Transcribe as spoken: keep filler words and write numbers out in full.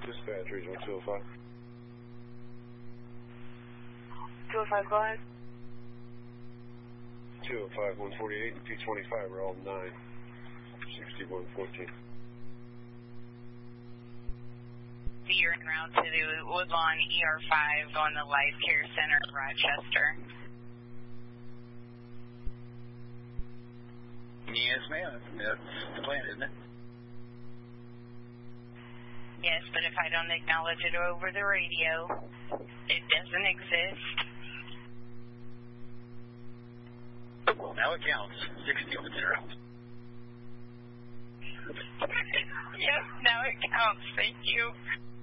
Dispatch, Regional two oh five. two oh five, go ahead. two oh five, one forty-eight, P twenty-five are all nine. sixty-one fourteen. So you're en route to the Woodlawn E R five on the Life Care Center in Rochester. Yes, ma'am. That's the plan, isn't it? Yes, but if I don't acknowledge it over the radio, it doesn't exist. Well, now it counts. sixty-one zero. Yes, now it counts. Thank you.